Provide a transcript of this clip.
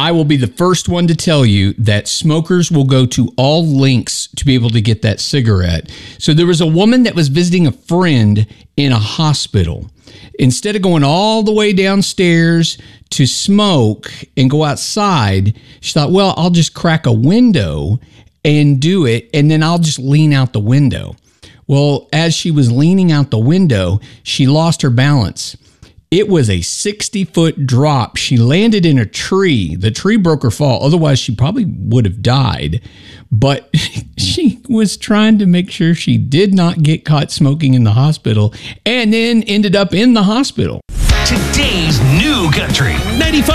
I will be the first one to tell you that smokers will go to all lengths to be able to get that cigarette. So there was a woman that was visiting a friend in a hospital. Instead of going all the way downstairs to smoke and go outside, she thought, well, I'll just crack a window and do it, and then I'll just lean out the window. Well, as she was leaning out the window, she lost her balance. It was a 60-foot drop. She landed in a tree. The tree broke her fall. Otherwise, she probably would have died. But she was trying to make sure she did not get caught smoking in the hospital and then ended up in the hospital. Today's New Country 95.